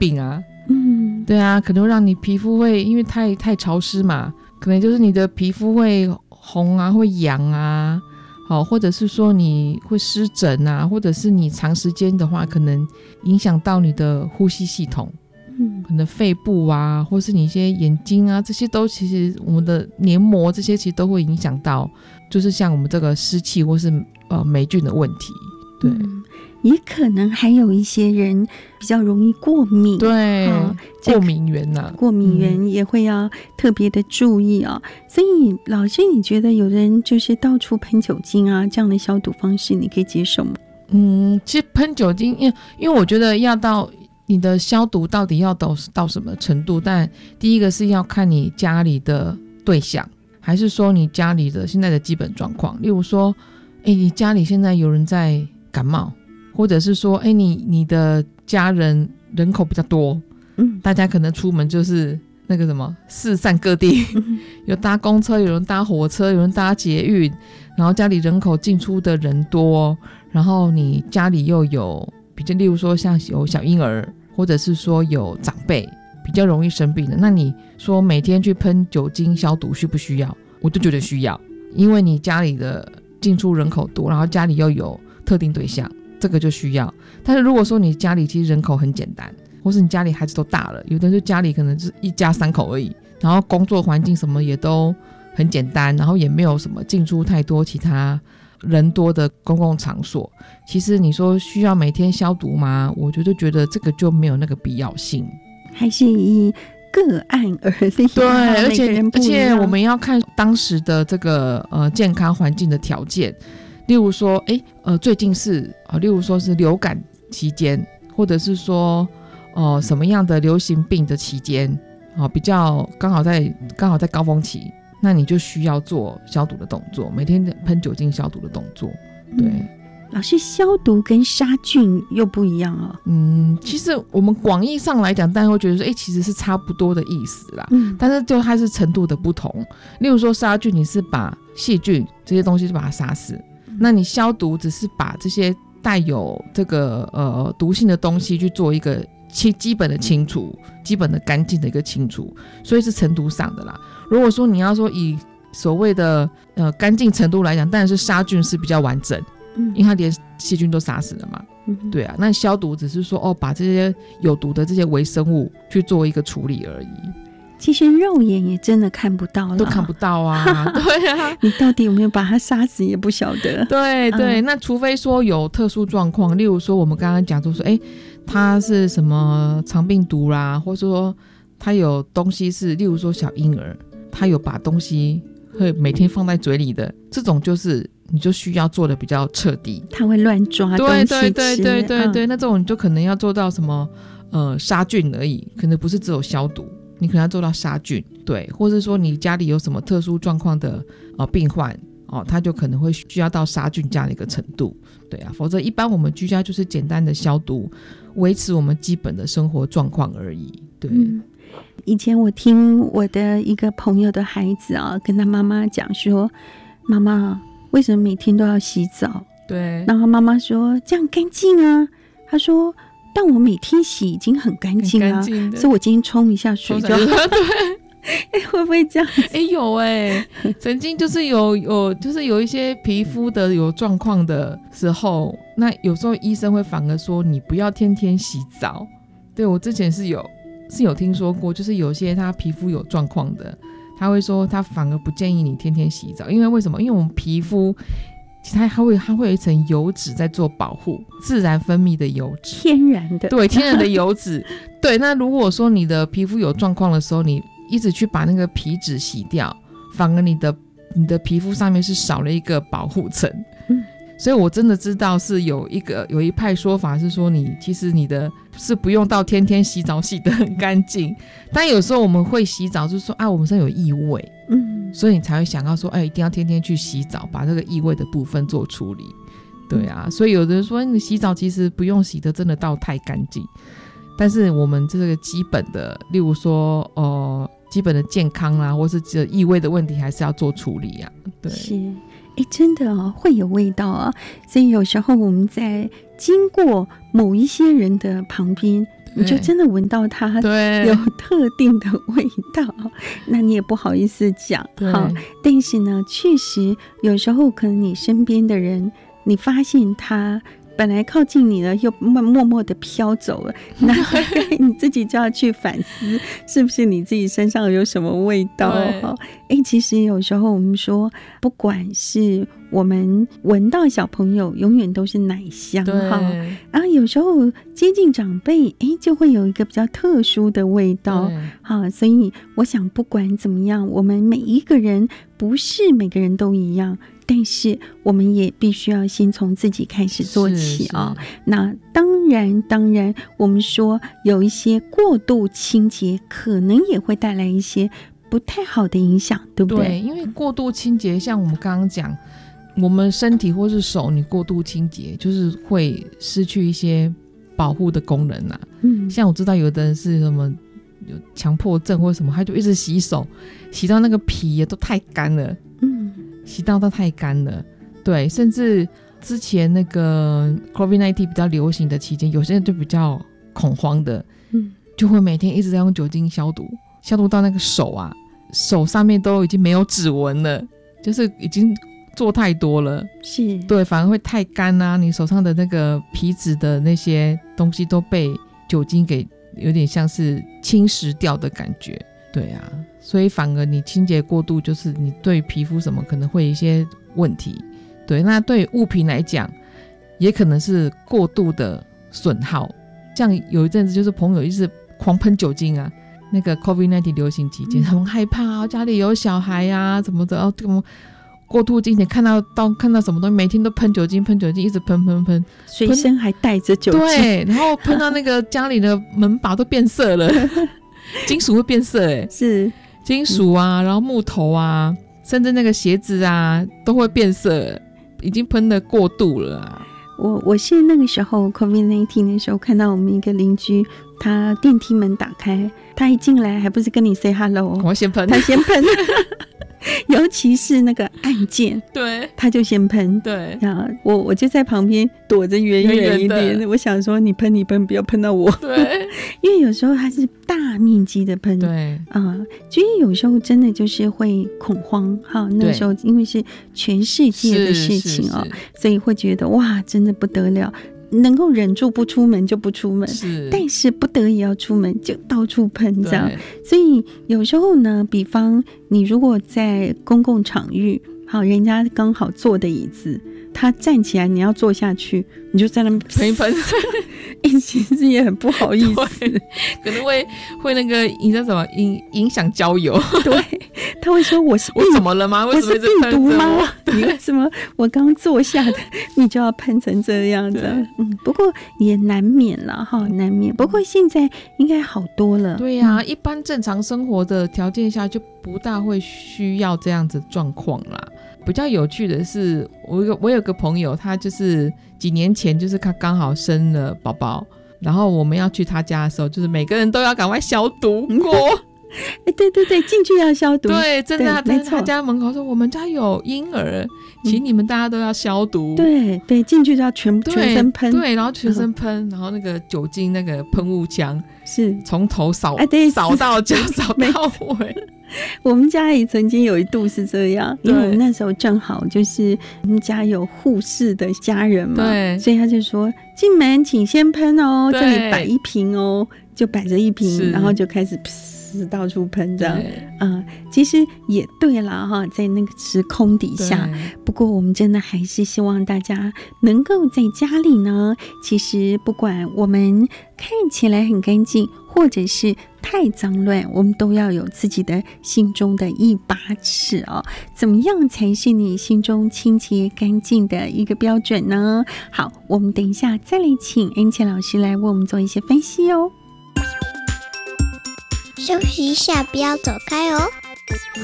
病啊。对啊，可能会让你皮肤会因为太潮湿嘛，可能就是你的皮肤会红啊，会痒啊，或者是说你会湿疹啊，或者是你长时间的话可能影响到你的呼吸系统，可能肺部啊，或是你一些眼睛啊，这些都其实我们的黏膜这些其实都会影响到，就是像我们这个湿气或是霉菌的问题。对， 也可能还有一些人比较容易过敏， 对，过敏源啊， 过敏源也会要特别的注意啊。所以老师，你觉得有人就是到处喷酒精啊，这样的消毒方式你可以接受吗？ 其实喷酒精，因为我觉得要到你的消毒到底要到什么程度，但第一个是要看你家里的对象，还是说你家里的现在的基本状况。例如说你家里现在有人在感冒，或者是说你的家人人口比较多，大家可能出门就是那个什么四散各地，有搭公车，有人搭火车，有人搭捷运，然后家里人口进出的人多，然后你家里又有比较，例如说像有小婴儿，或者是说有长辈比较容易生病的，那你说每天去喷酒精消毒需不需要？我就觉得需要，因为你家里的进出人口多，然后家里又有特定对象，这个就需要。但是如果说你家里其实人口很简单，或是你家里孩子都大了，有的人就家里可能是一家3口而已，然后工作环境什么也都很简单，然后也没有什么进出太多其他人多的公共场所，其实你说需要每天消毒吗？我觉得这个就没有那个必要性，还是以个案而立。 对，而且我们要看当时的这个健康环境的条件。例如说最近是例如说是流感期间，或者是说什么样的流行病的期间，比较刚好在高峰期，那你就需要做消毒的动作，每天喷酒精消毒的动作。对， 老师，消毒跟杀菌又不一样啊。 其实我们广义上来讲，大家会觉得说其实是差不多的意思啦，但是就它是程度的不同。例如说杀菌，你是把细菌这些东西就把它杀死，那你消毒只是把这些带有这个毒性的东西去做一个基本的清除，基本的干净的一个清除，所以是程度上的啦。如果说你要说以所谓的干净程度来讲，当然是杀菌是比较完整，因为它连细菌都杀死了嘛。对啊，那消毒只是说把这些有毒的这些微生物去做一个处理而已。 其实肉眼也真的看不到了， 都看不到啊。对啊， 你到底有没有把它杀死也不晓得。 对对，那除非说有特殊状况，例如说我们刚刚讲说它是什么肠病毒啦，或者说它有东西是例如说小婴儿他有把东西会每天放在嘴里的，这种就是你就需要做的比较彻底， 他会乱抓东西吃。 对对对对对，那这种你就可能要做到什么杀菌而已，可能不是只有消毒，你可能要做到杀菌。对，或是说你家里有什么特殊状况的病患他就可能会需要到杀菌这样的一个程度。对啊，否则一般我们居家就是简单的消毒，维持我们基本的生活状况而已。对， 以前我听我的一个朋友的孩子跟他妈妈讲说，妈妈为什么每天都要洗澡？ 对， 然后妈妈说这样干净啊。他说但我每天洗已经很干净啊，所以我今天冲一下水就好。对，会不会这样子？ 有曾经就是有一些皮肤的有状况的时候，那有时候医生会反而说你不要天天洗澡。对，我之前是有听说过，就是有些他皮肤有状况的，他会说他反而不建议你天天洗澡。因为为什么？因为我们皮肤其实它会有一层油脂在做保护，自然分泌的油脂， 天然的。 对，天然的油脂。对，那如果说你的皮肤有状况的时候，你一直去把那个皮脂洗掉，反而你的皮肤上面是少了一个保护层。所以我真的知道是有一派说法是说，其实你的是不用到天天洗澡洗得很干净，但有时候我们会洗澡就是说我们身上有异味，所以你才会想要说一定要天天去洗澡，把这个异味的部分做处理。对啊，所以有的人说你洗澡其实不用洗的真的到太干净，但是我们这个基本的例如说基本的健康啦，或是这异味的问题还是要做处理啊。对， 是真的会有味道所以有时候我们在经过某一些人的旁边， 你就真的闻到它有特定的味道，那你也不好意思讲。好，但是呢，确实有时候可能你身边的人，你发现他本来靠近你了，又默默的飘走了，那你自己就要去反思，是不是你自己身上有什么味道？其实有时候我们说，不管是我们闻到小朋友，永远都是奶香哈。然后有时候接近长辈，就会有一个比较特殊的味道。好，所以我想，不管怎么样，我们每一个人不是每个人都一样。但是我们也必须要先从自己开始做起啊。那当然我们说有一些过度清洁可能也会带来一些不太好的影响，对不对？ 对，因为过度清洁像我们刚刚讲，我们身体或是手你过度清洁就是会失去一些保护的功能啊。像我知道有的人是什么有强迫症或什么，他就一直洗手，洗到那个皮也都太干了，洗到它太干了。对，甚至之前那个 COVID-19 比较流行的期间，有些人就比较恐慌的，就会每天一直在用酒精消毒，消毒到那个手上面都已经没有指纹了，就是已经做太多了。 是， 对，反而会太干啊，你手上的那个皮脂的那些东西都被酒精给有点像是侵蚀掉的感觉。对啊，所以反而你清洁过度，就是你对皮肤什么可能会有一些问题。对，那对物品来讲也可能是过度的损耗。像有一阵子就是朋友一直狂喷酒精啊，那个 COVID-19 流行期间很害怕家里有小孩啊怎么的，过度清洁，看到什么东西每天都喷酒精，一直喷， 随身还带着酒精。 对，然后喷到那个家里的门把都变色了金属会变色， 是金属啊，然后木头啊，甚至那个鞋子啊都会变色，已经喷得过度了啊。 我是那个时候 COVID-19 的时候，看到我们一个邻居，他电梯门打开，他一进来还不是跟你 say hello， 我先喷， 他先喷尤其是那个按键， 对， 他就先喷。 对， 然后我就在旁边躲着远一点，我想说你喷，不要喷到我。 对， 因为有时候它是大面积的喷， 对所以有时候真的就是会恐慌哈。那时候因为是全世界的事情所以会觉得哇，真的不得了。能够忍住不出门就不出门，但是不得已要出门就到处喷这样。所以有时候呢，比方你如果在公共场域，好，人家刚好坐的椅子，他站起来你要坐下去，你就在那边喷一喷其实也很不好意思， 可能会那个影响交友。 对，他会说我怎么了吗？ 我是病毒吗？你为什么我刚坐下的你就要喷成这样子？不过也难免了哈，难免。不过现在应该好多了。 对啊，一般正常生活的条件下就不大会需要这样子状况啦。比较有趣的是，我有个朋友，他就是几年前就是他刚好生了宝宝，然后我们要去他家的时候，就是每个人都要赶快消毒过。 对，进去要消毒。 对，真的在他家门口说我们家有婴儿，请你们大家都要消毒。 对，进去就要全身喷。 对，然后全身喷，然后那个酒精那个喷雾枪是从头扫到脚，扫到尾。 我们家也曾经有一度是这样，因为我们那时候正好就是我们家有护士的家人嘛，对，所以他就说进门请先喷哦，这里摆一瓶哦，就摆着一瓶，然后就开始到处喷这样。其实也对啦哈，在那个时空底下，不过我们真的还是希望大家能够在家里呢，其实不管我们看起来很干净或者是太脏乱，我们都要有自己的心中的一把尺怎么样才是你心中清洁干净的一个标准呢？好，我们等一下再来请安茜老师来为我们做一些分析哦。 休息一下，不要走开哦。